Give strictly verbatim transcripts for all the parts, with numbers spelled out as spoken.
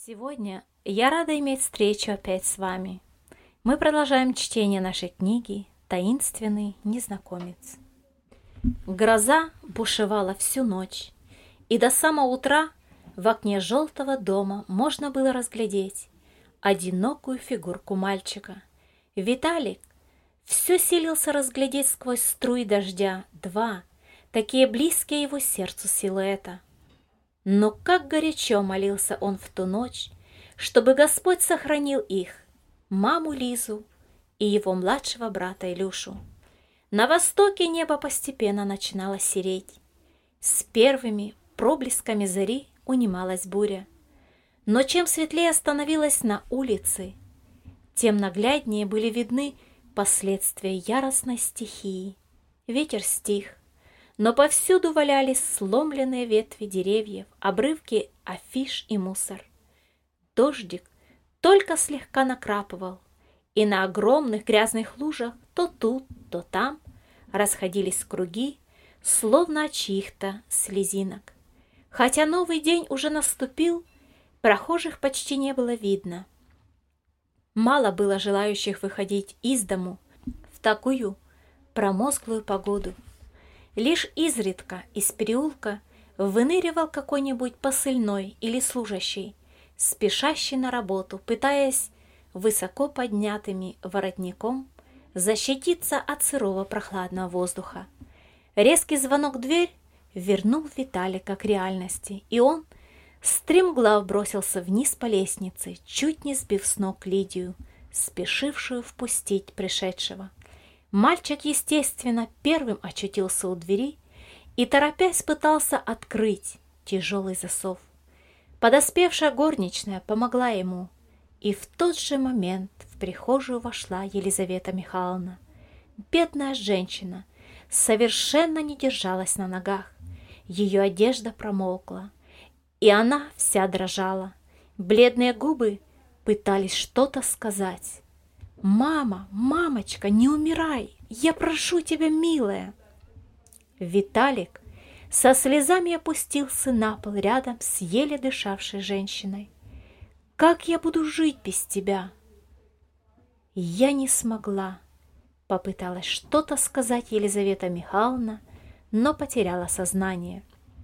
Сегодня я рада иметь встречу опять с вами. Мы продолжаем чтение нашей книги «Таинственный незнакомец». Гроза бушевала всю ночь, и до самого утра в окне желтого дома можно было разглядеть одинокую фигурку мальчика. Виталик все силился разглядеть сквозь струи дождя два, такие близкие его сердцу силуэта. Но как горячо молился он в ту ночь, чтобы Господь сохранил их, маму Лизу и его младшего брата Илюшу. На востоке небо постепенно начинало сереть. С первыми проблесками зари унималась буря. Но чем светлее становилось на улице, тем нагляднее были видны последствия яростной стихии. Ветер стих, но повсюду валялись сломленные ветви деревьев, обрывки афиш и мусор. Дождик только слегка накрапывал, и на огромных грязных лужах то тут, то там расходились круги, словно от чьих-то слезинок. Хотя новый день уже наступил, прохожих почти не было видно. Мало было желающих выходить из дому в такую промозглую погоду. Лишь изредка из переулка выныривал какой-нибудь посыльной или служащий, спешащий на работу, пытаясь высоко поднятыми воротником защититься от сырого прохладного воздуха. Резкий звонок в дверь вернул Виталика к реальности, и он стремглав бросился вниз по лестнице, чуть не сбив с ног Лидию, спешившую впустить пришедшего. Мальчик, естественно, первым очутился у двери и, торопясь, пытался открыть тяжелый засов. Подоспевшая горничная помогла ему, и в тот же момент в прихожую вошла Елизавета Михайловна. Бедная женщина совершенно не держалась на ногах, ее одежда промокла, и она вся дрожала. Бледные губы пытались что-то сказать. «Мама, мамочка, не умирай! Я прошу тебя, милая!» Виталик со слезами опустился на пол рядом с еле дышавшей женщиной. «Как я буду жить без тебя?» «Я не смогла», — попыталась что-то сказать Елизавета Михайловна, но потеряла сознание.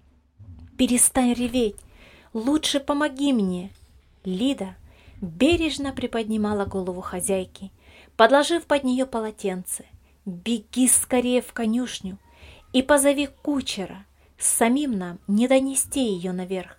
«Перестань реветь! Лучше помоги мне!» Лида бережно приподнимала голову хозяйки, подложив под нее полотенце. «Беги скорее в конюшню и позови кучера, самим нам не донести ее наверх».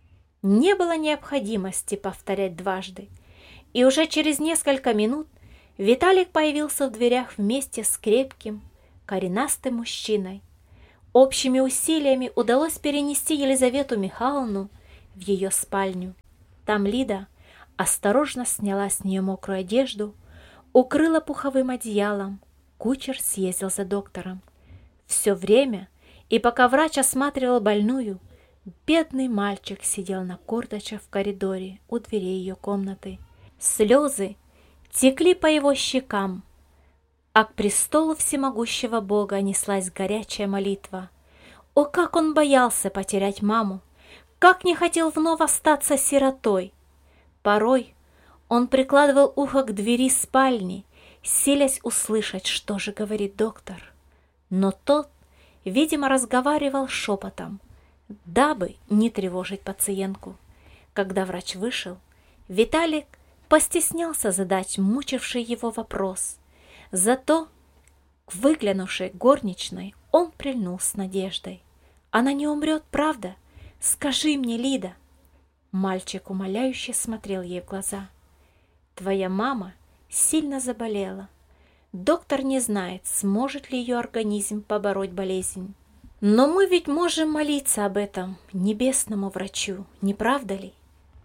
Не было необходимости повторять дважды, и уже через несколько минут Виталик появился в дверях вместе с крепким, коренастым мужчиной. Общими усилиями удалось перенести Елизавету Михайловну в ее спальню. Там Лида осторожно сняла с нее мокрую одежду, укрыла пуховым одеялом. Кучер съездил за доктором. Все время, и пока врач осматривал больную, бедный мальчик сидел на корточках в коридоре у двери ее комнаты. Слезы текли по его щекам, а к престолу всемогущего Бога неслась горячая молитва. О, как он боялся потерять маму! Как не хотел вновь остаться сиротой! Порой он прикладывал ухо к двери спальни, силясь услышать, что же говорит доктор. Но тот, видимо, разговаривал шепотом, дабы не тревожить пациентку. Когда врач вышел, Виталик постеснялся задать мучивший его вопрос. Зато к выглянувшей горничной он прильнул с надеждой. «Она не умрет, правда? Скажи мне, Лида!» Мальчик умоляюще смотрел ей в глаза. «Твоя мама сильно заболела. Доктор не знает, сможет ли ее организм побороть болезнь. Но мы ведь можем молиться об этом небесному врачу, не правда ли?»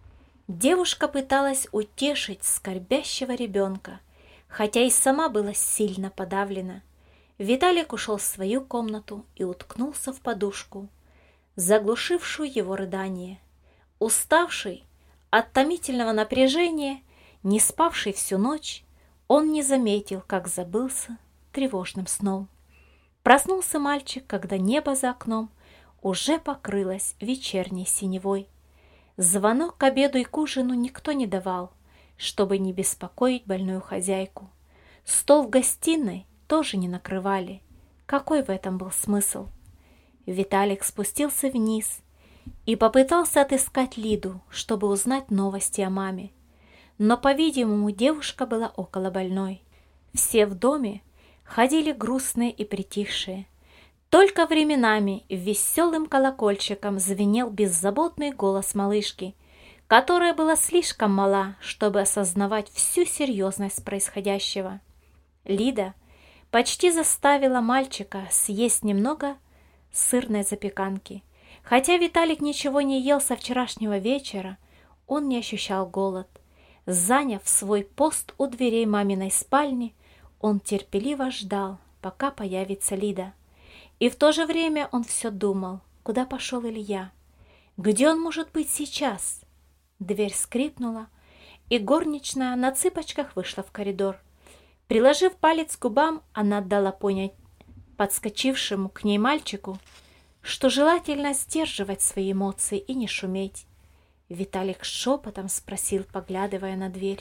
Девушка пыталась утешить скорбящего ребенка, хотя и сама была сильно подавлена. Виталик ушел в свою комнату и уткнулся в подушку, заглушившую его рыдание. Уставший от томительного напряжения, не спавший всю ночь, он не заметил, как забылся тревожным сном. Проснулся мальчик, когда небо за окном уже покрылось вечерней синевой. Звонок к обеду и к ужину никто не давал, чтобы не беспокоить больную хозяйку. Стол в гостиной тоже не накрывали. Какой в этом был смысл? Виталик спустился вниз и попытался отыскать Лиду, чтобы узнать новости о маме. Но, по-видимому, девушка была около больной. Все в доме ходили грустные и притихшие. Только временами веселым колокольчиком звенел беззаботный голос малышки, которая была слишком мала, чтобы осознавать всю серьезность происходящего. Лида почти заставила мальчика съесть немного сырной запеканки. Хотя Виталик ничего не ел со вчерашнего вечера, он не ощущал голод. Заняв свой пост у дверей маминой спальни, он терпеливо ждал, пока появится Лида. И в то же время он все думал, куда пошел Илья, где он может быть сейчас. Дверь скрипнула, и горничная на цыпочках вышла в коридор. Приложив палец к губам, она дала понять подскочившему к ней мальчику, что желательно сдерживать свои эмоции и не шуметь. Виталик шепотом спросил, поглядывая на дверь: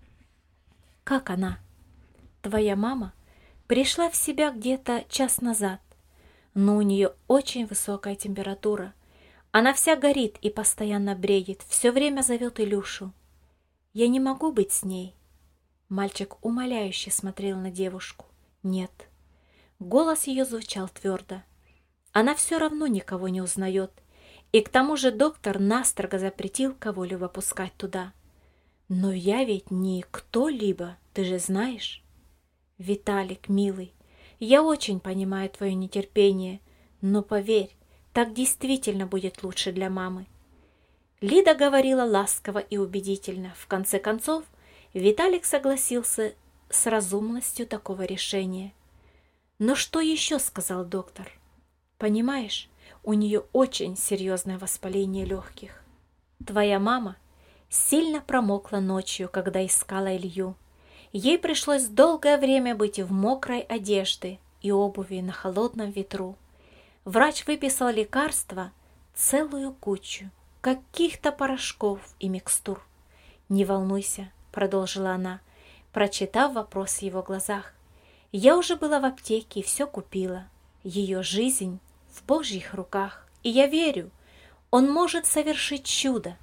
«Как она?» «Твоя мама пришла в себя где-то час назад, но у нее очень высокая температура. Она вся горит и постоянно бредит, все время зовет Илюшу. Я не могу быть с ней». Мальчик умоляюще смотрел на девушку. «Нет». Голос ее звучал твердо. «Она все равно никого не узнает, и к тому же доктор настрого запретил кого-либо пускать туда. Но я ведь не кто-либо, ты же знаешь». «Виталик, милый, я очень понимаю твое нетерпение, но поверь, так действительно будет лучше для мамы». Лида говорила ласково и убедительно. В конце концов, Виталик согласился с разумностью такого решения. «Но что еще?» — сказал доктор. «Понимаешь, у нее очень серьезное воспаление легких. Твоя мама сильно промокла ночью, когда искала Илью. Ей пришлось долгое время быть в мокрой одежде и обуви на холодном ветру. Врач выписал лекарства, целую кучу, каких-то порошков и микстур. «Не волнуйся», — продолжила она, прочитав вопрос в его глазах. «Я уже была в аптеке и все купила. Ее жизнь в Божьих руках, и я верю, он может совершить чудо».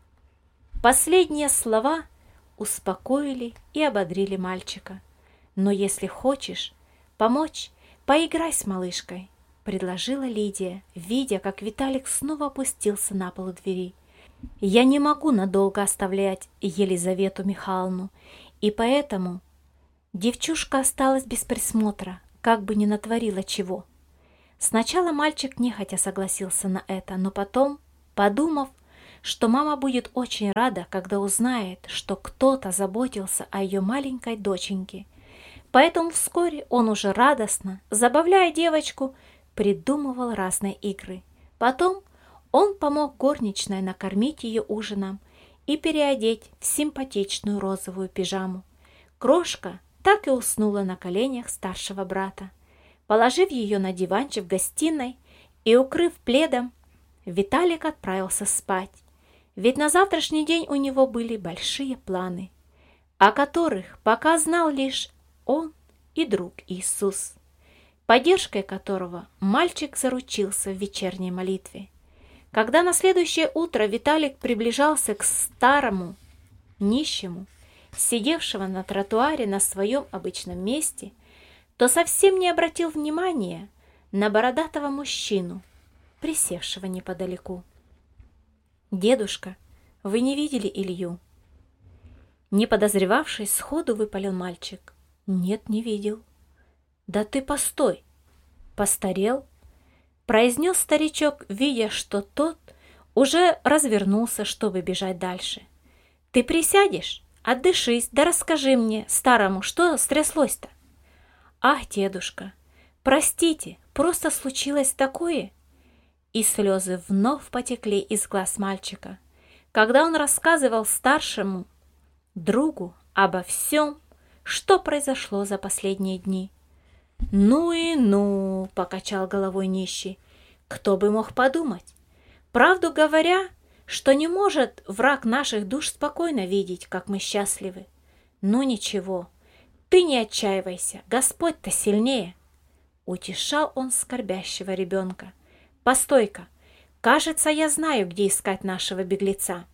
Последние слова успокоили и ободрили мальчика. «Но если хочешь помочь, поиграй с малышкой», — предложила Лидия, видя, как Виталик снова опустился на пол у двери. «Я не могу надолго оставлять Елизавету Михайловну, и поэтому девчушка осталась без присмотра, как бы ни натворила чего». Сначала мальчик нехотя согласился на это, но потом, подумав, что мама будет очень рада, когда узнает, что кто-то заботился о ее маленькой доченьке, поэтому вскоре он уже радостно, забавляя девочку, придумывал разные игры. Потом он помог горничной накормить ее ужином и переодеть в симпатичную розовую пижаму. Крошка так и уснула на коленях старшего брата. Положив ее на диванчик в гостиной и укрыв пледом, Виталик отправился спать, ведь на завтрашний день у него были большие планы, о которых пока знал лишь он и друг Иисус, поддержкой которого мальчик заручился в вечерней молитве. Когда на следующее утро Виталик приближался к старому нищему, сидевшего на тротуаре на своем обычном месте, то совсем не обратил внимания на бородатого мужчину, присевшего неподалеку. «Дедушка, вы не видели Илью?» Не подозревавший, сходу выпалил мальчик. «Нет, не видел». «Да ты постой! Постарел?» Произнес старичок, видя, что тот уже развернулся, чтобы бежать дальше. «Ты присядешь? Отдышись, да расскажи мне, старому, что стряслось-то?» «Ах, дедушка, простите, просто случилось такое!» И слезы вновь потекли из глаз мальчика, когда он рассказывал старшему другу обо всем, что произошло за последние дни. «Ну и ну!» — покачал головой нищий. «Кто бы мог подумать? Правду говоря, что не может враг наших душ спокойно видеть, как мы счастливы. Ну ничего, ты не отчаивайся, Господь-то сильнее. Утешал он скорбящего ребенка. Постой-ка, кажется, я знаю, где искать нашего беглеца.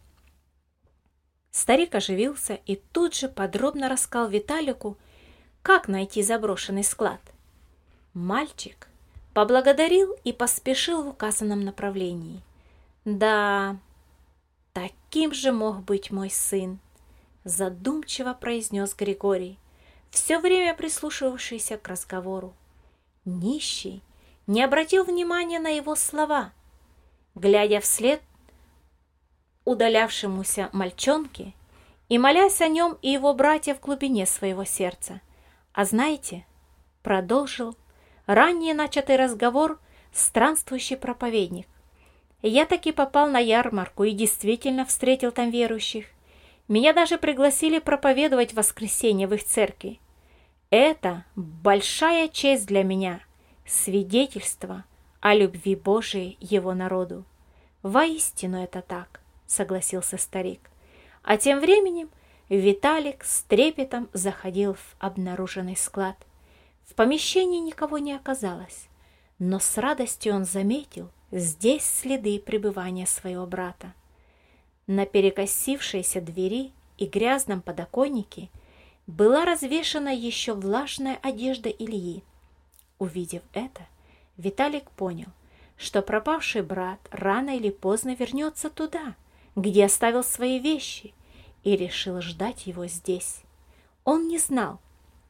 Старик оживился и тут же подробно рассказал Виталику, как найти заброшенный склад. Мальчик поблагодарил и поспешил в указанном направлении. Да, таким же мог быть мой сын, задумчиво произнес Григорий, все время прислушивавшийся к разговору. Нищий не обратил внимания на его слова. Глядя вслед удалявшемуся мальчонке и молясь о нем и его братьев в глубине своего сердца. А знаете, продолжил ранее начатый разговор странствующий проповедник, я таки попал на ярмарку и действительно встретил там верующих. Меня даже пригласили проповедовать в воскресенье в их церкви. Это большая честь для меня, свидетельство о любви Божией его народу. Воистину это так, согласился старик. А тем временем Виталик с трепетом заходил в обнаруженный склад. В помещении никого не оказалось, но с радостью он заметил здесь следы пребывания своего брата. На перекосившейся двери и грязном подоконнике была развешана еще влажная одежда Ильи. Увидев это, Виталик понял, что пропавший брат рано или поздно вернется туда, где оставил свои вещи, и решил ждать его здесь. Он не знал,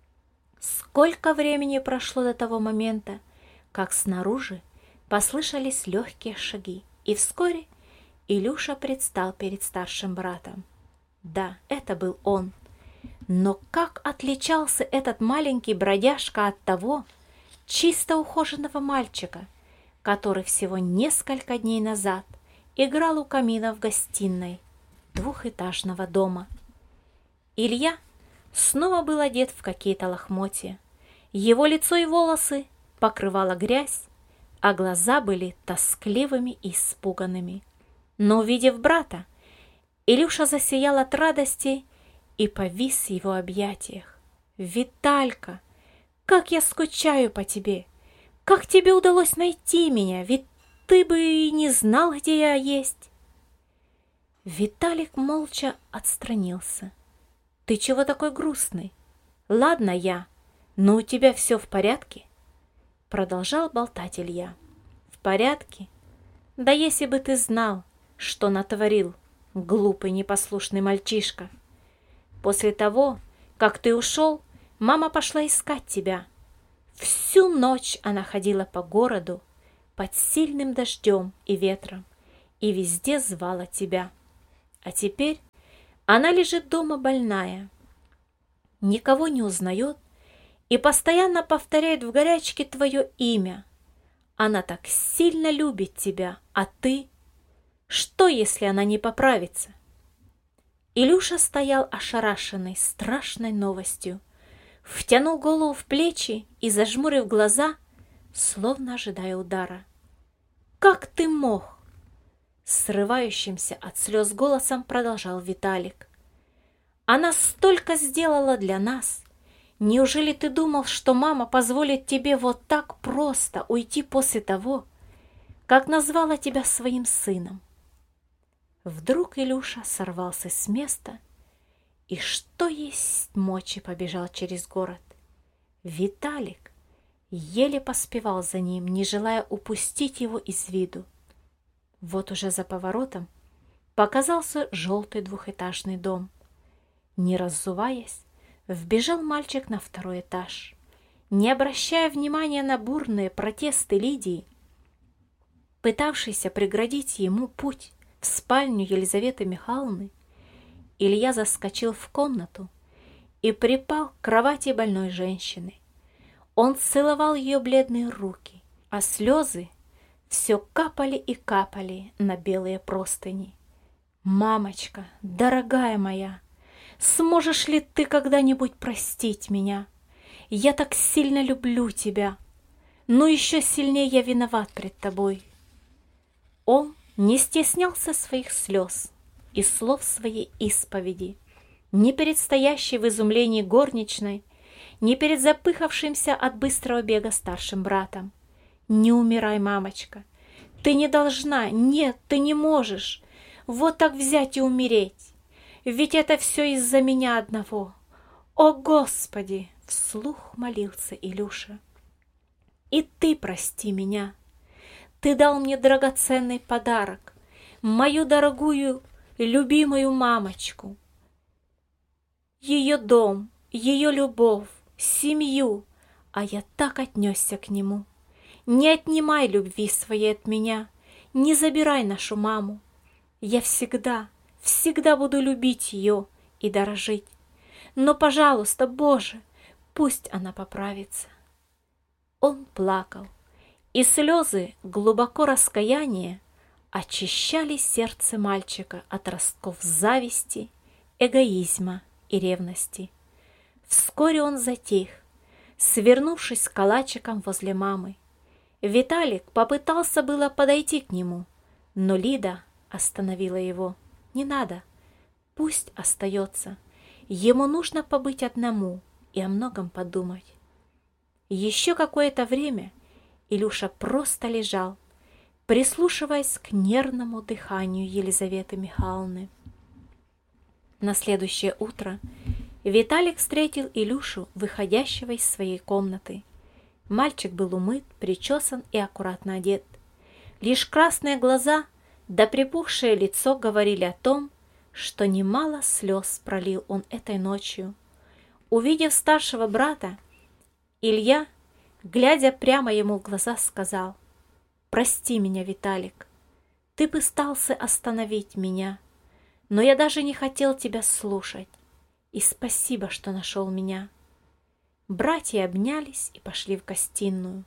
сколько времени прошло до того момента, как снаружи послышались легкие шаги, и вскоре Илюша предстал перед старшим братом. Да, это был он. Но как отличался этот маленький бродяжка от того чисто ухоженного мальчика, который всего несколько дней назад играл у камина в гостиной двухэтажного дома. Илья снова был одет в какие-то лохмотья. Его лицо и волосы покрывала грязь, а глаза были тоскливыми и испуганными. Но, увидев брата, Илюша засиял от радости и повис в его объятиях. «Виталька, как я скучаю по тебе! Как тебе удалось найти меня? Ведь ты бы и не знал, где я есть!» Виталик молча отстранился. «Ты чего такой грустный? Ладно я, но у тебя все в порядке?» Продолжал болтать Илья. «В порядке? Да если бы ты знал, что натворил, глупый непослушный мальчишка. После того, как ты ушел, мама пошла искать тебя. Всю ночь она ходила по городу под сильным дождем и ветром и везде звала тебя. А теперь она лежит дома больная, никого не узнает и постоянно повторяет в горячке твое имя. Она так сильно любит тебя, а ты... Что, если она не поправится?» Илюша стоял ошарашенный страшной новостью, втянул голову в плечи и, зажмурив глаза, словно ожидая удара. «Как ты мог?» Срывающимся от слез голосом продолжал Виталик. «Она столько сделала для нас. Неужели ты думал, что мама позволит тебе вот так просто уйти после того, как назвала тебя своим сыном?» Вдруг Илюша сорвался с места и, что есть мочи, побежал через город. Виталик еле поспевал за ним, не желая упустить его из виду. Вот уже за поворотом показался желтый двухэтажный дом. Не раззуваясь, вбежал мальчик на второй этаж. Не обращая внимания на бурные протесты Лидии, пытавшейся преградить ему путь в спальню Елизаветы Михайловны, Илья заскочил в комнату и припал к кровати больной женщины. Он целовал ее бледные руки, а слезы все капали и капали на белые простыни. «Мамочка, дорогая моя, сможешь ли ты когда-нибудь простить меня? Я так сильно люблю тебя, но еще сильнее я виноват пред тобой». Он не стеснялся своих слез и слов своей исповеди, ни перед стоящей в изумлении горничной, ни перед запыхавшимся от быстрого бега старшим братом. «Не умирай, мамочка! Ты не должна! Нет, ты не можешь! Вот так взять и умереть! Ведь это все из-за меня одного! О, Господи!» — вслух молился Илюша. «И ты прости меня! Ты дал мне драгоценный подарок, мою дорогую, любимую мамочку, ее дом, ее любовь, семью, а я так отнесся к нему. Не отнимай любви своей от меня, не забирай нашу маму. Я всегда, всегда буду любить ее и дорожить. Но, пожалуйста, Боже, пусть она поправится». Он плакал, и слезы глубоко раскаяния очищали сердце мальчика от ростков зависти, эгоизма и ревности. Вскоре он затих, свернувшись калачиком возле мамы. Виталик попытался было подойти к нему, но Лида остановила его. «Не надо, пусть остается. Ему нужно побыть одному и о многом подумать». Еще какое-то время Илюша просто лежал, прислушиваясь к нервному дыханию Елизаветы Михайловны. На следующее утро Виталик встретил Илюшу, выходящего из своей комнаты. Мальчик был умыт, причесан и аккуратно одет. Лишь красные глаза да припухшее лицо говорили о том, что немало слез пролил он этой ночью. Увидев старшего брата, Илья, глядя прямо ему в глаза, сказал: «Прости меня, Виталик, ты пытался остановить меня, но я даже не хотел тебя слушать, и спасибо, что нашел меня». Братья обнялись и пошли в гостиную.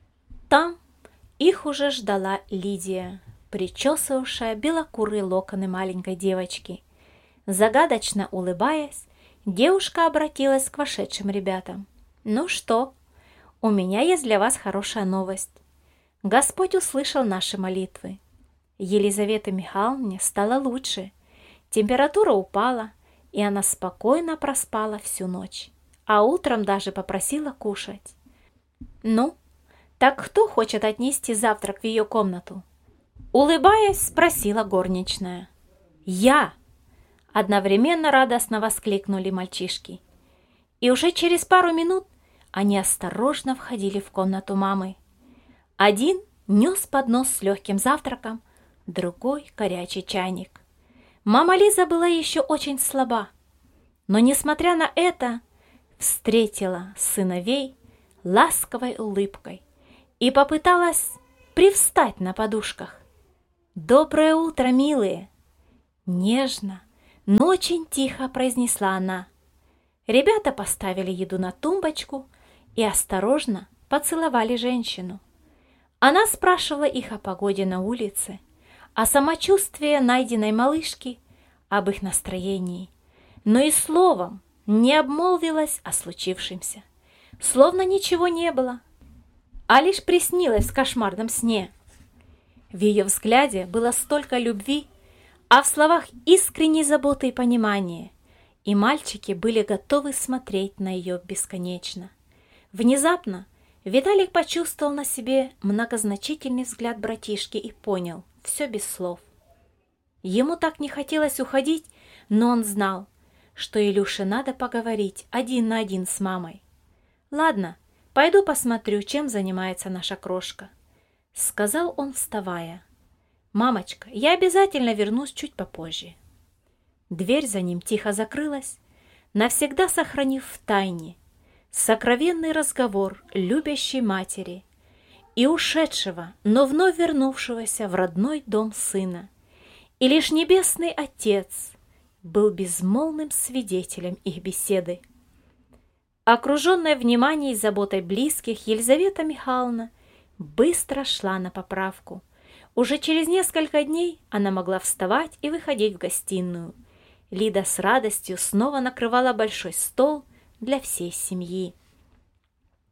Там их уже ждала Лидия, причесывавшая белокурые локоны маленькой девочки. Загадочно улыбаясь, девушка обратилась к вошедшим ребятам. «Ну что, у меня есть для вас хорошая новость. Господь услышал наши молитвы. Елизавете Михайловне стало лучше, температура упала, и она спокойно проспала всю ночь, а утром даже попросила кушать. Ну, так кто хочет отнести завтрак в ее комнату?» Улыбаясь, спросила горничная. «Я!» — одновременно радостно воскликнули мальчишки. И уже через пару минут они осторожно входили в комнату мамы. Один нес поднос с легким завтраком, другой — горячий чайник. Мама Лиза была еще очень слаба, но, несмотря на это, встретила сыновей ласковой улыбкой и попыталась привстать на подушках. «Доброе утро, милые!» Нежно, но очень тихо произнесла она. Ребята поставили еду на тумбочку и осторожно поцеловали женщину. Она спрашивала их о погоде на улице, о самочувствии найденной малышки, об их настроении, но и словом не обмолвилась о случившемся, словно ничего не было, а лишь приснилось в кошмарном сне. В ее взгляде было столько любви, а в словах искренней заботы и понимания, и мальчики были готовы смотреть на ее бесконечно. Внезапно Виталик почувствовал на себе многозначительный взгляд братишки и понял — все без слов. Ему так не хотелось уходить, но он знал, что Илюше надо поговорить один на один с мамой. «Ладно, пойду посмотрю, чем занимается наша крошка», — сказал он, вставая. «Мамочка, я обязательно вернусь чуть попозже». Дверь за ним тихо закрылась, навсегда сохранив в тайне сокровенный разговор любящей матери и ушедшего, но вновь вернувшегося в родной дом сына. И лишь Небесный Отец был безмолвным свидетелем их беседы. Окруженная вниманием и заботой близких, Елизавета Михайловна быстро шла на поправку. Уже через несколько дней она могла вставать и выходить в гостиную. Лида с радостью снова накрывала большой стол для всей семьи.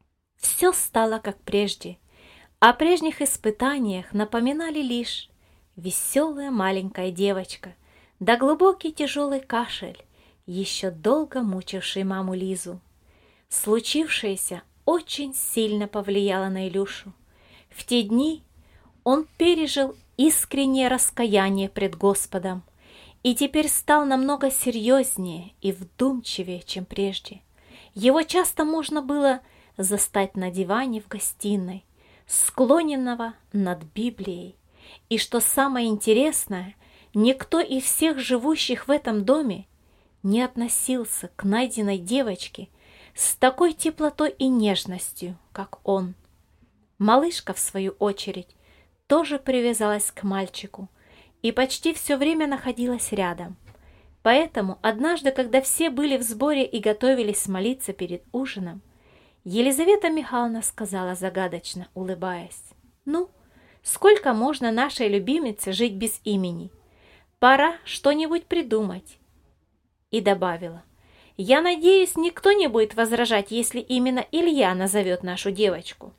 Все стало как прежде. О прежних испытаниях напоминали лишь веселая маленькая девочка, да глубокий тяжелый кашель, еще долго мучивший маму Лизу. Случившееся очень сильно повлияло на Илюшу. В те дни он пережил искреннее раскаяние пред Господом и теперь стал намного серьезнее и вдумчивее, чем прежде. Его часто можно было застать на диване в гостиной, склоненного над Библией. И что самое интересное, никто из всех живущих в этом доме не относился к найденной девочке с такой теплотой и нежностью, как он. Малышка, в свою очередь, тоже привязалась к мальчику и почти все время находилась рядом. Поэтому однажды, когда все были в сборе и готовились молиться перед ужином, Елизавета Михайловна сказала загадочно, улыбаясь: «Ну, сколько можно нашей любимице жить без имени? Пора что-нибудь придумать». И добавила: «Я надеюсь, никто не будет возражать, если именно Илья назовет нашу девочку».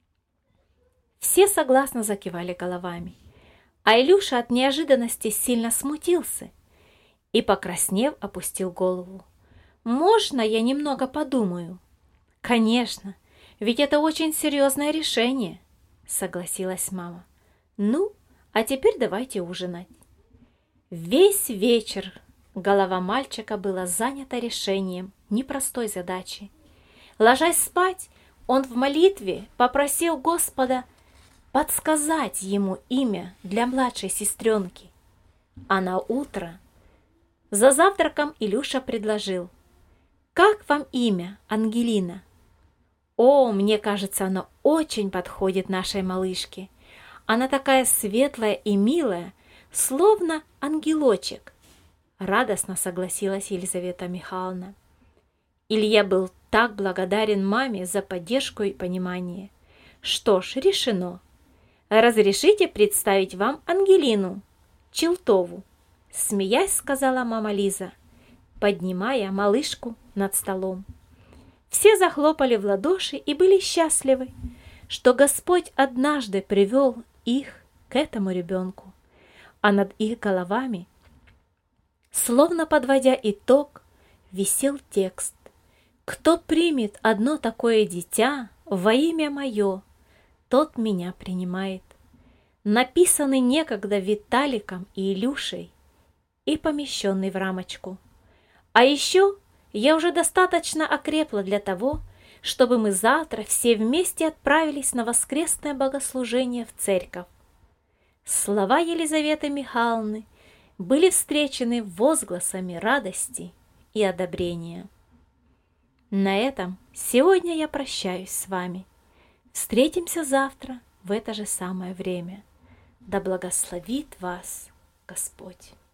Все согласно закивали головами, а Илюша от неожиданности сильно смутился и, покраснев, опустил голову. «Можно я немного подумаю?» «Конечно, ведь это очень серьезное решение», — согласилась мама. «Ну, а теперь давайте ужинать». Весь вечер голова мальчика была занята решением непростой задачи. Ложась спать, он в молитве попросил Господа подсказать ему имя для младшей сестренки. А на утро за завтраком Илюша предложил: «Как вам имя, Ангелина?» «О, мне кажется, оно очень подходит нашей малышке. Она такая светлая и милая, словно ангелочек», — радостно согласилась Елизавета Михайловна. Илья был так благодарен маме за поддержку и понимание. «Что ж, решено. Разрешите представить вам Ангелину Челтову», — смеясь сказала мама Лиза, поднимая малышку над столом. Все захлопали в ладоши и были счастливы, что Господь однажды привел их к этому ребенку, а над их головами, словно подводя итог, висел текст: «Кто примет одно такое дитя во имя мое, тот меня принимает», написанный некогда Виталиком и Илюшей и помещенный в рамочку. А еще я уже достаточно окрепла для того, чтобы мы завтра все вместе отправились на воскресное богослужение в церковь. Слова Елизаветы Михайловны были встречены возгласами радости и одобрения. На этом сегодня я прощаюсь с вами. Встретимся завтра в это же самое время. Да благословит вас Господь!